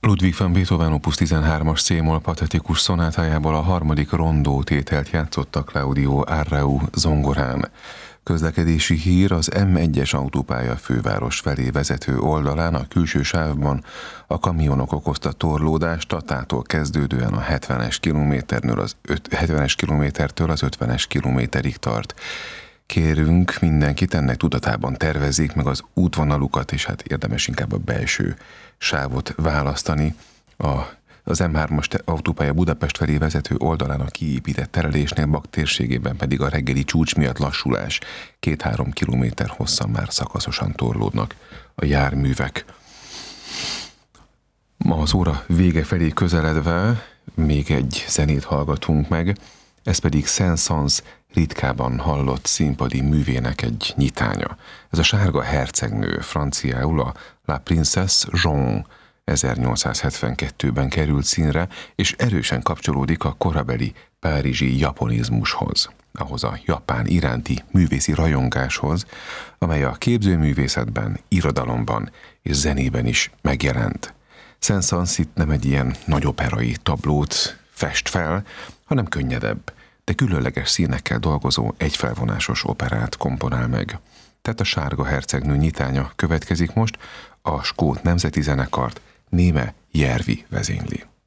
Ludwig van Beethoven opus 13-as c-moll patetikus szonátájából a harmadik rondó tételt játszotta Claudio Arrau zongorán. Közlekedési hír: az M1-es autópálya főváros felé vezető oldalán a külső sávban a kamionok okozta torlódást, Tatától kezdődően a 70-es kilométertől az 50-es kilométerig tart. Kérünk mindenkit, ennek tudatában tervezzék meg az útvonalukat, és hát érdemes inkább a belső sávot választani. Az M3-as autópálya Budapest felé vezető oldalán a kiépített terelésnél, Bak térségében pedig a reggeli csúcs miatt lassulás. 2-3 kilométer hosszan már szakaszosan torlódnak a járművek. Ma az óra vége felé közeledve még egy zenét hallgatunk meg, ez pedig Saint-Saëns ritkában hallott színpadi művének egy nyitánya. Ez a Sárga hercegnő, franciául a La Princesse Jaune, 1872-ben került színre, és erősen kapcsolódik a korabeli párizsi japonizmushoz, ahhoz a japán iránti művészi rajongáshoz, amely a képzőművészetben, irodalomban és zenében is megjelent. Saint-Saëns itt nem egy ilyen nagy operai tablót fest fel, hanem könnyedebb, de különleges színekkel dolgozó egyfelvonásos operát komponál meg. Tehát a Sárga hercegnő nyitánya következik most, a skót nemzeti zenekart Néme Järvi vezényli.